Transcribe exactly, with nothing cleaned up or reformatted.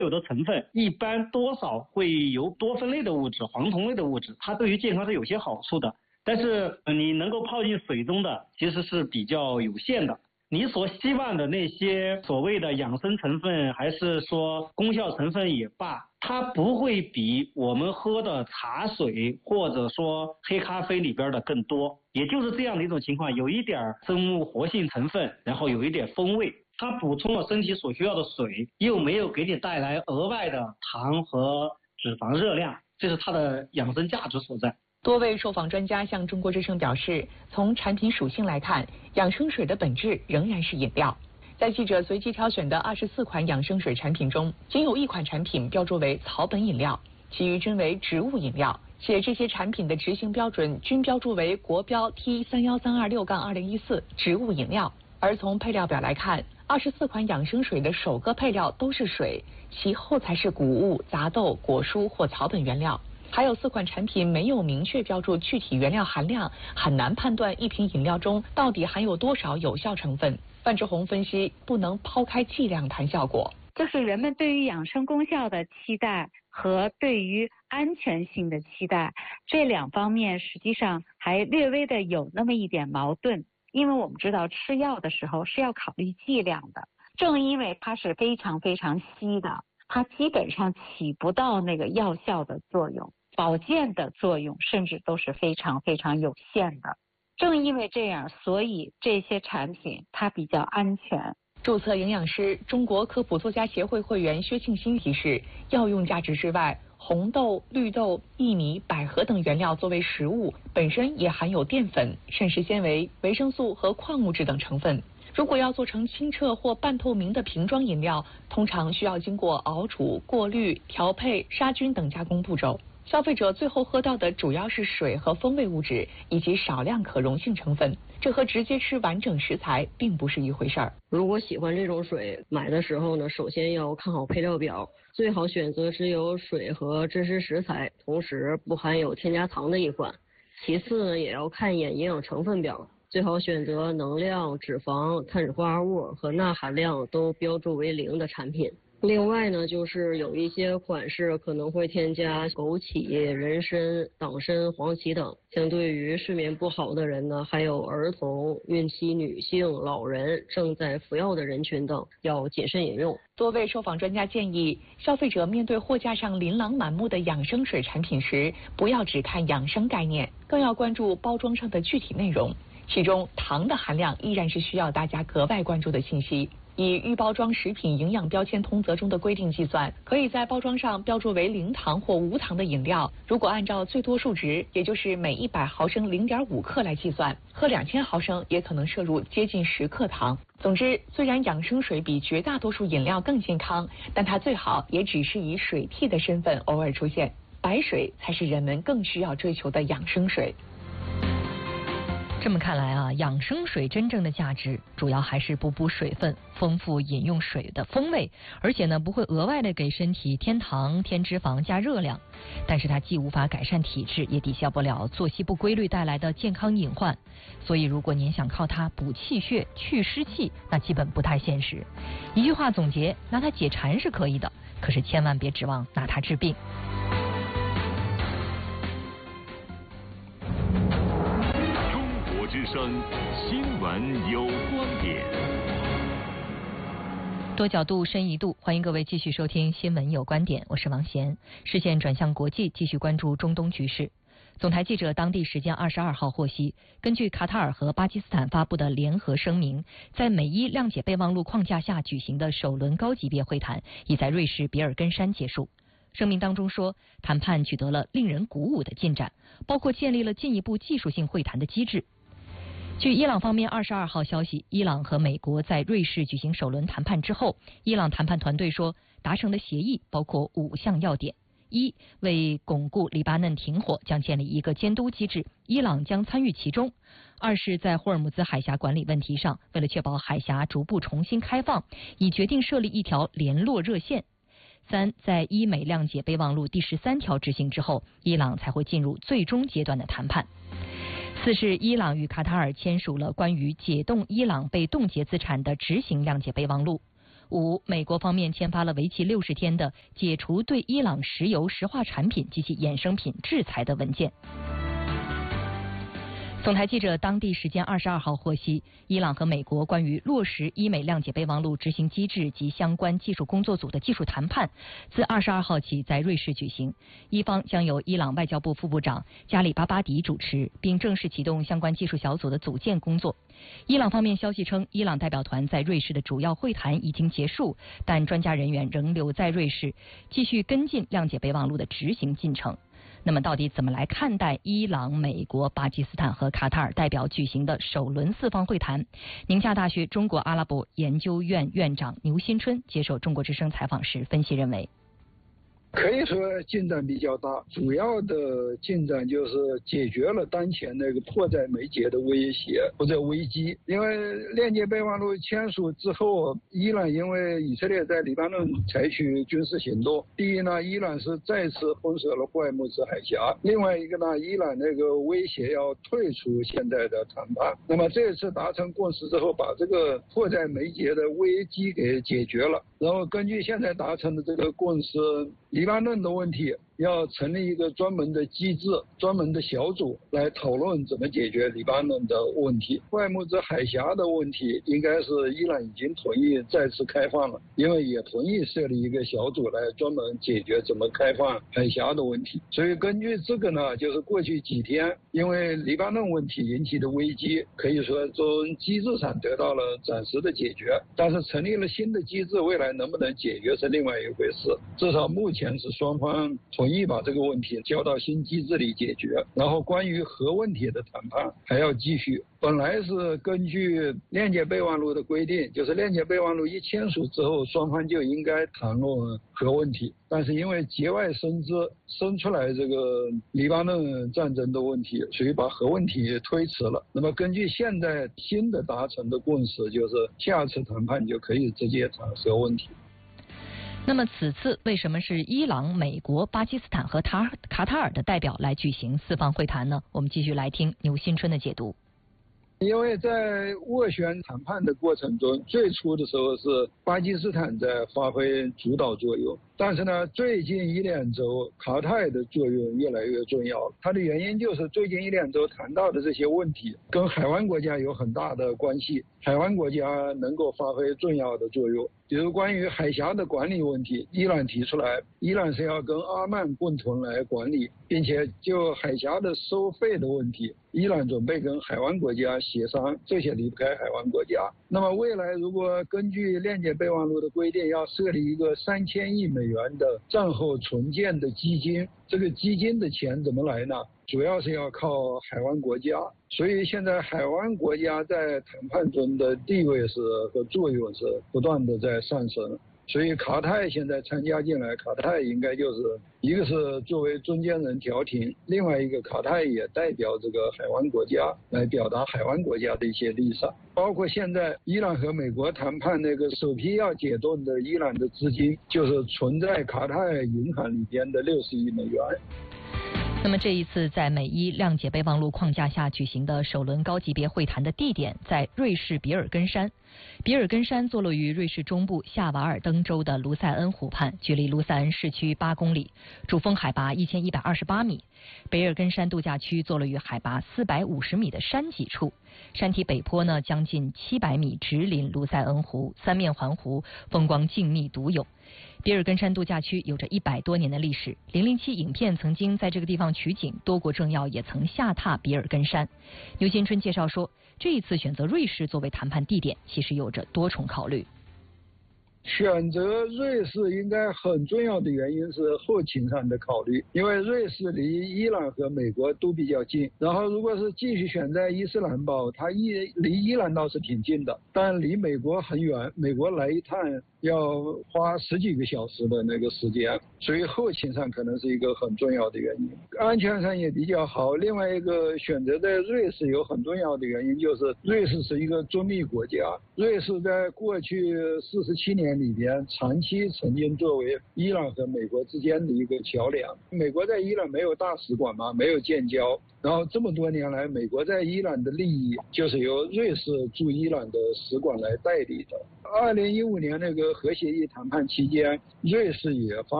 有的成分一般多少会有多酚类的物质、黄酮类的物质，它对于健康是有些好处的。但是你能够泡进水中的其实是比较有限的。你所希望的那些所谓的养生成分，还是说功效成分也罢，它不会比我们喝的茶水或者说黑咖啡里边的更多。也就是这样的一种情况，有一点生物活性成分，然后有一点风味，它补充了身体所需要的水，又没有给你带来额外的糖和脂肪热量，这是它的养生价值所在。 多位受访专家向中国之声表示，从产品属性来看，养生水的本质仍然是饮料。在记者随机挑选的二十四款养生水产品中，仅有一款产品标注为草本饮料，其余均为植物饮料，且这些产品的执行标准均标注为国标 T 三一三二六杠二零一四植物饮料。而从配料表来看，二十四款养生水的首个配料都是水，其后才是谷物、杂豆、果蔬或草本原料。还有四款产品没有明确标注具体原料含量，很难判断一瓶饮料中到底含有多少有效成分。范志红分析，不能抛开剂量谈效果， 就是人们对于养生功效的期待和对于安全性的期待，这两方面实际上还略微的有那么一点矛盾。因为我们知道吃药的时候是要考虑剂量的，正因为它是非常非常稀的，它基本上起不到那个药效的作用，保健的作用甚至都是非常非常有限的。正因为这样，所以这些产品它比较安全。 注册营养师、中国科普作家协会会员薛庆新提示，药用价值之外，红豆、绿豆、薏米、百合等原料作为食物，本身也含有淀粉、膳食纤维、维生素和矿物质等成分。如果要做成清澈或半透明的瓶装饮料，通常需要经过熬煮、过滤、调配、杀菌等加工步骤。消费者最后喝到的主要是水和风味物质，以及少量可溶性成分，这和直接吃完整食材并不是一回事儿。 如果喜欢这种水，买的时候呢，首先要看好配料表，最好选择只有水和真实食材，同时不含有添加糖的一款。其次呢，也要看一眼营养成分表，最好选择能量、脂肪、碳水化合物和钠含量都标注为零的产品。另外呢，就是有一些款式可能会添加枸杞、人参、党参、黄芪等，相对于睡眠不好的人呢，还有儿童、孕期女性、老人、正在服药的人群等，要谨慎饮用。 多位受访专家建议，消费者面对货架上琳琅满目的养生水产品时，不要只看养生概念，更要关注包装上的具体内容。其中，糖的含量依然是需要大家格外关注的信息。以预包装食品营养标签通则中的规定计算，可以在包装上标注为零糖或无糖的饮料，如果按照最多数值，也就是每一百毫升零点五克来计算，喝两千毫升也可能摄入接近十克糖。总之，虽然养生水比绝大多数饮料更健康，但它最好也只是以水替的身份偶尔出现，白水才是人们更需要追求的养生水。 这么看来啊，养生水真正的价值主要还是补补水分，丰富饮用水的风味，而且呢不会额外的给身体添糖、添脂肪、加热量。但是它既无法改善体质，也抵消不了作息不规律带来的健康隐患。所以如果您想靠它补气血、去湿气，那基本不太现实。一句话总结，拿它解馋是可以的，可是千万别指望拿它治病。 之声新闻有观点， 多角度深一度，欢迎各位继续收听新闻有观点，我是王贤。视线转向国际，继续关注中东局势。总台记者当地时间二十二号获悉，根据卡塔尔和巴基斯坦发布的联合声明，在美伊谅解备忘录框架下举行的首轮高级别会谈已在瑞士比尔根山结束。声明当中说，谈判取得了令人鼓舞的进展，包括建立了进一步技术性会谈的机制。据伊朗方面二十二号消息，伊朗和美国在瑞士举行首轮谈判之后，伊朗谈判团队说，达成的协议包括五项要点：一、为巩固黎巴嫩停火，将建立一个监督机制，伊朗将参与其中；二是，在霍尔木兹海峡管理问题上，为了确保海峡逐步重新开放，已决定设立一条联络热线；三，在伊美谅解备忘录第十三条执行之后，伊朗才会进入最终阶段的谈判。四是伊朗与卡塔尔签署了关于解冻伊朗被冻结资产的执行谅解备忘录。 五，美国方面签发了为期六十天的解除对伊朗石油石化产品及其衍生品制裁的文件。总台记者当地时间二十二号获悉，伊朗和美国关于落实伊美谅解备忘录执行机制及相关技术工作组的技术谈判，自二十二号起在瑞士举行。伊方将由伊朗外交部副部长加里巴巴迪主持，并正式启动相关技术小组的组建工作。伊朗方面消息称，伊朗代表团在瑞士的主要会谈已经结束，但专家人员仍留在瑞士，继续跟进谅解备忘录的执行进程。那么到底怎么来看待伊朗、美国、巴基斯坦和卡塔尔代表举行的首轮四方会谈？宁夏大学中国阿拉伯研究院院长牛新春接受中国之声采访时分析认为， 可以说进展比较大，主要的进展就是解决了当前那个迫在眉睫的威胁或者危机。因为谅解备忘录签署之后，伊朗因为以色列在黎巴嫩采取军事行动，第一呢，伊朗是再次封锁了霍尔木兹海峡；另外一个呢，伊朗那个威胁要退出现在的谈判。那么这次达成共识之后，把这个迫在眉睫的危机给解决了。然后根据现在达成的这个共识，黎巴嫩的问题要成立一个专门的机制、专门的小组来讨论怎么解决黎巴嫩的问题。霍尔木兹海峡的问题，应该是伊朗已经同意再次开放了，因为也同意设立一个小组来专门解决怎么开放海峡的问题。所以根据这个呢，就是过去几天因为黎巴嫩问题引起的危机，可以说从机制上得到了暂时的解决，但是成立了新的机制，未来能不能解决是另外一回事。至少目前是双方同意把这个问题交到新机制里解决，然后关于核问题的谈判还要继续。本来是根据谅解备忘录的规定，就是谅解备忘录一签署之后，双方就应该谈论核问题，但是因为节外生枝，生出来这个黎巴嫩战争的问题，所以把核问题推迟了。那么根据现在新的达成的共识，就是下次谈判就可以直接谈核问题。 那么此次为什么是伊朗、美国、巴基斯坦和塔卡塔尔的代表来举行四方会谈呢？我们继续来听牛新春的解读。 因为在斡旋谈判的过程中，最初的时候是巴基斯坦在发挥主导作用，但是呢，最近一两周卡塔尔的作用越来越重要了。它的原因就是最近一两周谈到的这些问题跟海湾国家有很大的关系，海湾国家能够发挥重要的作用。比如关于海峡的管理问题，伊朗提出来，伊朗是要跟阿曼共同来管理，并且就海峡的收费的问题，伊朗准备跟海湾国家协商，这些离不开海湾国家。那么未来如果根据谅解备忘录的规定，要设立一个三千亿美元的战后重建的基金，这个基金的钱怎么来呢？主要是要靠海湾国家，所以现在海湾国家在谈判中的地位是和作用是不断的在上升。所以卡塔尔现在参加进来，卡塔尔应该就是一个是作为中间人调停，另外一个卡塔尔也代表这个海湾国家来表达海湾国家的一些立场。包括现在伊朗和美国谈判那个首批要解冻的伊朗的资金，就是存在卡塔尔银行里边的六十亿美元。 那么这一次在美伊谅解备忘录框架下举行的首轮高级别会谈的地点在瑞士比尔根山。比尔根山坐落于瑞士中部夏瓦尔登州的卢塞恩湖畔，距离卢塞恩市区八公里，主峰海拔一千一百二十八米。比尔根山度假区坐落于海拔四百五十米的山脊处，山体北坡呢将近七百米，直临卢塞恩湖，三面环湖，风光静谧独有。比尔根山度假区有着一百多年的历史，零零七影片曾经在这个地方取景，多国政要也曾下榻比尔根山。牛新春介绍说，这一次选择瑞士作为谈判地点，其实有着多重考虑。 选择瑞士应该很重要的原因是后勤上的考虑，因为瑞士离伊朗和美国都比较近，然后如果是继续选在伊斯兰堡，它伊离伊朗倒是挺近的，但离美国很远，美国来一趟要花十几个小时的那个时间，所以后勤上可能是一个很重要的原因。安全上也比较好，另外一个选择在瑞士有很重要的原因就是瑞士是一个中立国家，瑞士在过去四十七年年里边，长期曾经作为伊朗和美国之间的一个桥梁。美国在伊朗没有大使馆嘛，没有建交。然后这么多年来，美国在伊朗的利益就是由瑞士驻伊朗的使馆来代理的。二零一五年那个核协议谈判期间，瑞士也发